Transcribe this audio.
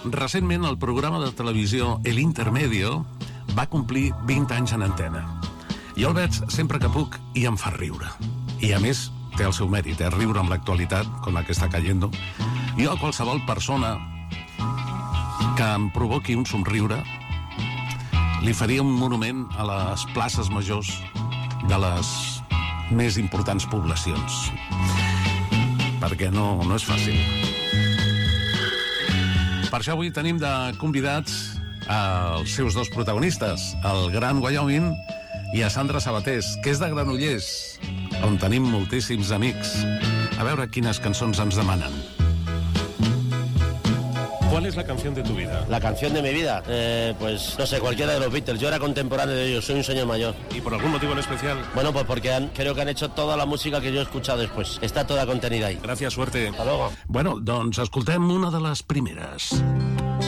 recentment el programa de televisió El Intermedio va complir 20 anys en antena. Jo el veig sempre que puc i em fa riure. I a més, té el seu mèrit, riure amb l'actualitat, com la que està caient. Jo a qualsevol persona que em provoqui un somriure li faria un monument a les places majors de les més importants poblacions. Perquè no és fàcil. Per això avui tenim de convidats els seus dos protagonistes, el Gran Wyoming i a Sandra Sabatés, que és de Granollers, on tenim moltíssims amics. A veure quines cançons ens demanen. ¿Cuál es la canción de tu vida? La canción de mi vida, pues no sé, cualquiera de los Beatles. Yo era contemporáneo de ellos, soy un señor mayor. ¿Y por algún motivo en especial? Bueno, pues porque creo que han hecho toda la música que yo he escuchado después. Está toda contenida ahí. Gracias, suerte. Hasta luego. Bueno, doncs escoltem una de les primeres.